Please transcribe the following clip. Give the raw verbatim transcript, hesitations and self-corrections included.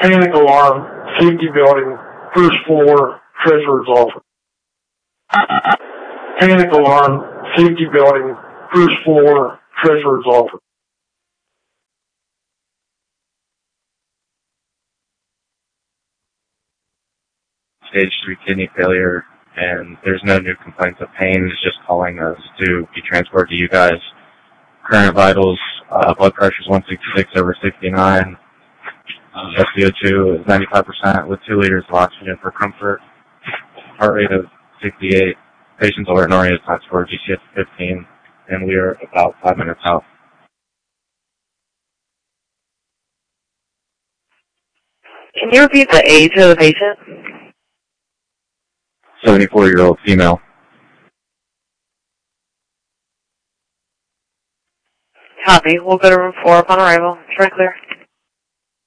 Panic alarm, safety building, first floor, treasurer's office. Panic alarm, safety building, first floor, treasurer's office. Stage three kidney failure, and there's no new complaints of pain. It's just calling us to be transported to you guys. Current vitals, uh, blood pressure is one sixty-six over sixty-nine. Uh, S p O two is ninety-five percent with two liters of oxygen for comfort. Heart rate of sixty-eight. Patient's alert and oriented time score G C S fifteen, and we are about five minutes out. Can you repeat the age of the patient? seventy-four-year-old female. Copy. We'll go to room four upon arrival. Try clear.